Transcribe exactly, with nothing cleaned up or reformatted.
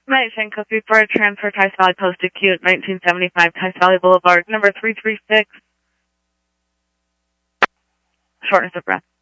Night Shanko three four, transfer Tice Valley Post Acute, nineteen seventy-five, Tice Valley Boulevard, number three three six. Shortness of breath.